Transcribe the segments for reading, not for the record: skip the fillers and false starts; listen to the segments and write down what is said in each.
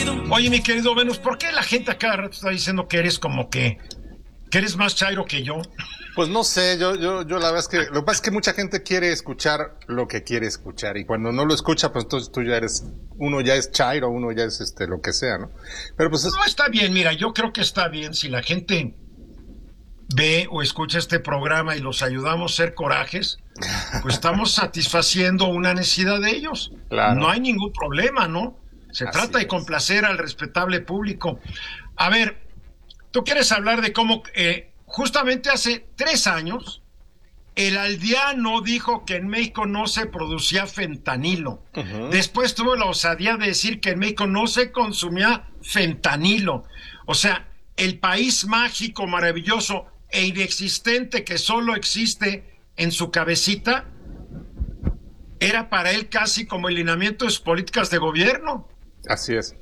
Oye, mi querido Venus, ¿por qué la gente a cada rato está diciendo que eres como que eres más chairo que yo? Pues no sé, yo la verdad es que lo que pasa es que mucha gente quiere escuchar lo que quiere escuchar y cuando no lo escucha, pues entonces uno ya es chairo, uno ya es lo que sea, ¿no? Pero pues No, está bien, mira, yo creo que está bien si la gente ve o escucha este programa y los ayudamos a ser corajes, pues estamos satisfaciendo una necesidad de ellos. Claro. No hay ningún problema, ¿no? Se Así trata de es. complacer al respetable público. A ver, tú quieres hablar de cómo justamente hace 3 años el aldeano dijo que en México no se producía fentanilo. Después tuvo la osadía de decir que en México no se consumía fentanilo. O sea, el país mágico, maravilloso e inexistente que solo existe en su cabecita, era para él casi como el lineamiento de sus políticas de gobierno. Así es,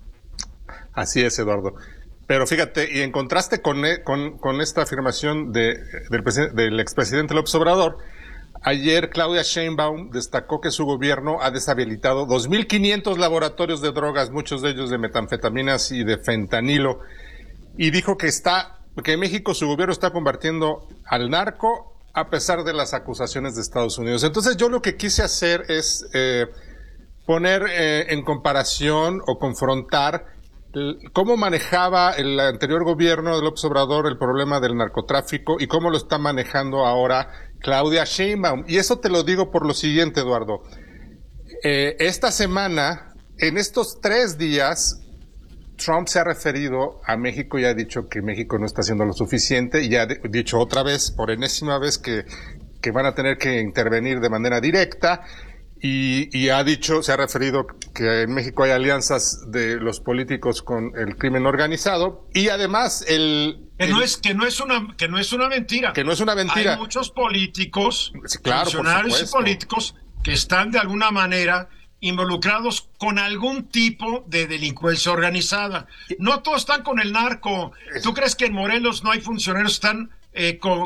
Eduardo. Pero fíjate, y en contraste con esta afirmación del expresidente López Obrador, ayer Claudia Sheinbaum destacó que su gobierno ha deshabilitado 2.500 laboratorios de drogas, muchos de ellos de metanfetaminas y de fentanilo, y dijo que en México su gobierno está combatiendo al narco a pesar de las acusaciones de Estados Unidos. Entonces yo lo que quise hacer es poner en comparación o confrontar cómo manejaba el anterior gobierno de López Obrador el problema del narcotráfico y cómo lo está manejando ahora Claudia Sheinbaum. Y eso te lo digo por lo siguiente, Eduardo. Esta semana, en estos 3 días, Trump se ha referido a México y ha dicho que México no está haciendo lo suficiente y ha dicho otra vez, por enésima vez, que van a tener que intervenir de manera directa y se ha referido que en México hay alianzas de los políticos con el crimen organizado y además que no es una mentira. Que no es una mentira. Hay muchos políticos, sí, claro, funcionarios y políticos que están de alguna manera involucrados con algún tipo de delincuencia organizada. No todos están con el narco. ¿Tú crees que en Morelos no hay funcionarios que están